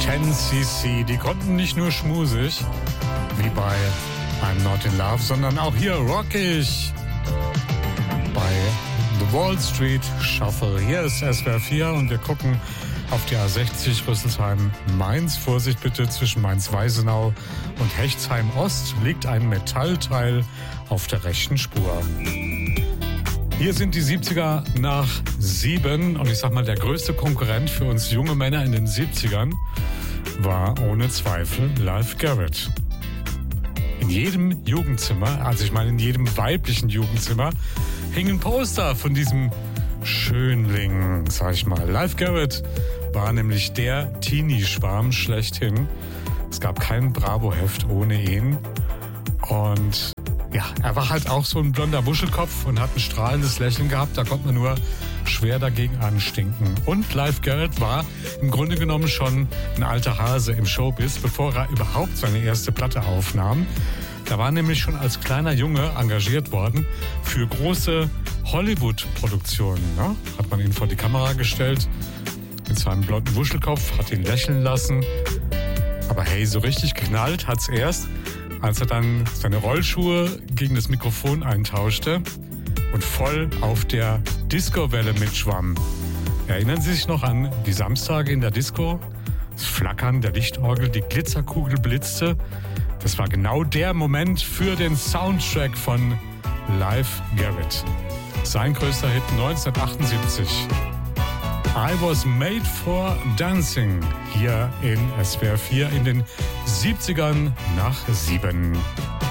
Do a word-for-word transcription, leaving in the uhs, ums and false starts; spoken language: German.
ten C C, die konnten nicht nur schmusig, wie bei I'm Not in Love, sondern auch hier rockig. Bei The Wall Street Shuffle. Hier ist S W R vier und wir gucken auf die A sechzig Rüsselsheim-Mainz. Vorsicht bitte, zwischen Mainz-Weisenau und Hechtsheim-Ost liegt ein Metallteil auf der rechten Spur. Hier sind die siebziger nach sieben und ich sag mal, der größte Konkurrent für uns junge Männer in den siebzigern war ohne Zweifel Live Garrett. In jedem Jugendzimmer, also ich meine in jedem weiblichen Jugendzimmer, hingen Poster von diesem Schönling, sag ich mal. Live Garrett war nämlich der Teenie-Schwarm schlechthin. Es gab kein Bravo-Heft ohne ihn. Und ja, er war halt auch so ein blonder Wuschelkopf und hat ein strahlendes Lächeln gehabt. Da konnte man nur schwer dagegen anstinken. Und Live Garrett war im Grunde genommen schon ein alter Hase im Showbiz, bevor er überhaupt seine erste Platte aufnahm. Da war nämlich schon als kleiner Junge engagiert worden für große Hollywood-Produktionen. Ne? Hat man ihn vor die Kamera gestellt mit seinem blonden Wuschelkopf, hat ihn lächeln lassen. Aber hey, so richtig geknallt hat's erst, als er dann seine Rollschuhe gegen das Mikrofon eintauschte und voll auf der Disco-Welle mitschwamm. Erinnern Sie sich noch an die Samstage in der Disco? Das Flackern der Lichtorgel, die Glitzerkugel blitzte. Das war genau der Moment für den Soundtrack von Live Garrett. Sein größter Hit neunzehnhundertachtundsiebzig. I was made for dancing. Hier in S W R vier in den siebzigern nach sieben.